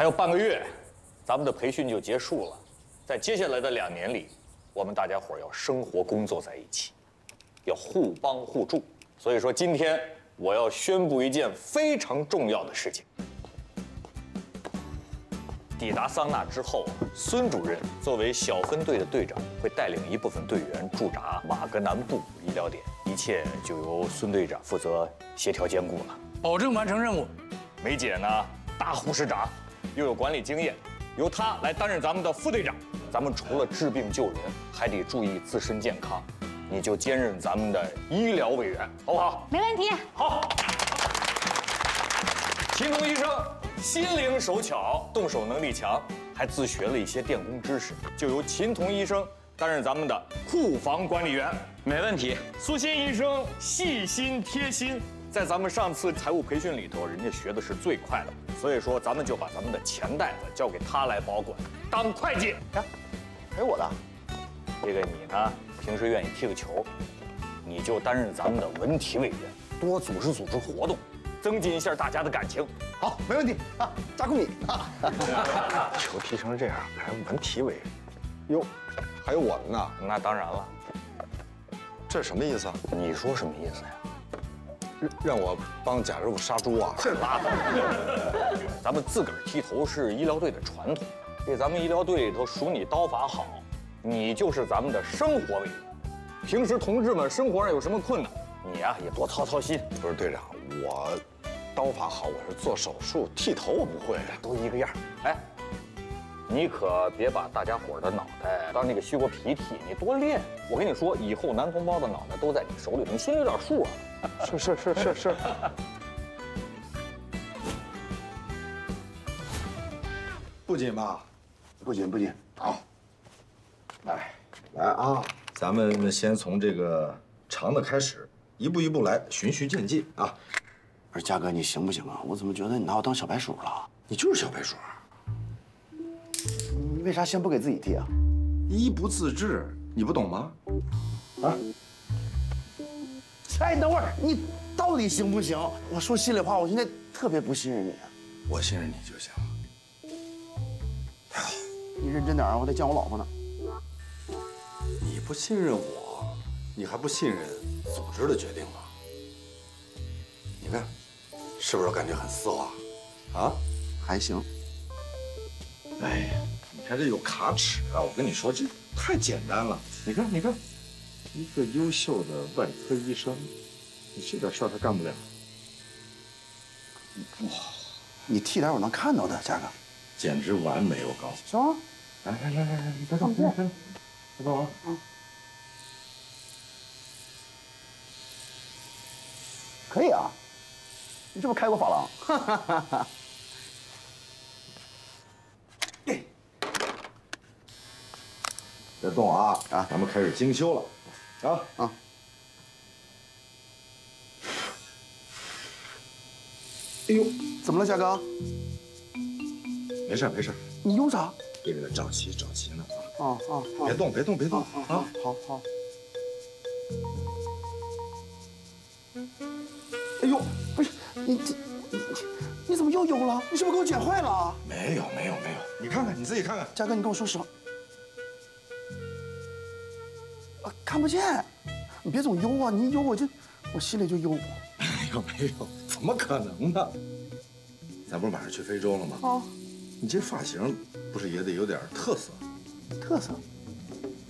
还有半个月，咱们的培训就结束了。在接下来的2年里，我们大家伙要生活工作在一起，要互帮互助。所以说，今天我要宣布一件非常重要的事情。抵达桑拿之后，孙主任作为小分队的队长，会带领一部分队员驻扎马格南部医疗点，一切就由孙队长负责协调兼顾了， 保证完成任务。 梅姐呢，大护士长，又有管理经验，由她来担任咱们的副队长。咱们除了治病救人，还得注意自身健康，你就兼任咱们的医疗委员，好不好？ 没问题。 好。秦童医生心灵手巧，动手能力强，还自学了一些电工知识，就由秦童医生担任咱们的库房管理员。 没问题。 苏欣医生细心贴心，在咱们上次财务培训里头，人家学的是最快的，所以说咱们就把咱们的钱袋子交给他来保管，当会计。 呀，还有我的。 这个你呢，平时愿意踢个球，你就担任咱们的文体委员，多组织组织活动，增进一下大家的感情。 好，没问题啊，扎库米啊。 球踢成这样，还文体委，哟，还有我们呢。 那当然了， 这什么意思啊？ 你说什么意思呀？ 让我帮贾师傅杀猪啊？ 拉倒！咱们自个儿剃头是医疗队的传统，这咱们医疗队里头数你刀法好，你就是咱们的生活委员。平时同志们生活上有什么困难，你呀也多操操心。 不是队长，我刀法好，我是做手术，剃头我不会。 都一个样。哎，你可别把大家伙的脑袋当那个西瓜皮剃，你多练。我跟你说，以后男同胞的脑袋都在你手里头，你心里有点数啊。 是。不紧吧？ 不紧，好， 来啊！咱们先从这个长的开始，一步一步来，循序渐进啊。 不是嘉哥，你行不行啊？我怎么觉得你拿我当小白鼠了？ 你就是小白鼠， 你为啥先不给自己剃啊？ 医不自治，你不懂吗？啊！ 哎，等会儿，你到底行不行？我说心里话，我现在特别不信任你。 我信任你就行。 你认真点啊，我得见我老婆呢。 你不信任我，你还不信任组织的决定吗？你看，是不是感觉很丝滑？啊？ 还行。 哎呀，你看这有卡尺啊！我跟你说，这太简单了。你看，一个优秀的外科医生，你这点事儿他干不了。 哇，你剃点我能看到的，嘉哥， 简直完美！我告诉你。 行吗？ 来，你别动，别动啊！ 可以啊，你这不开过发廊？ 别动啊！咱们开始精修了，啊！哎呦， 怎么了，嘉哥？ 没事。 你用啥？ 给这个找齐呢啊！ 别动啊！ 好。哎呦，不是你怎么又油了？你是不是给我剪坏了？ 没有，你看看，你自己看看。 嘉哥，你跟我说实话。看不见，你别总悠啊！你一悠我心里就悠。 没有，怎么可能呢？咱不是马上去非洲了吗？啊，你这发型不是也得有点特色？ 特色？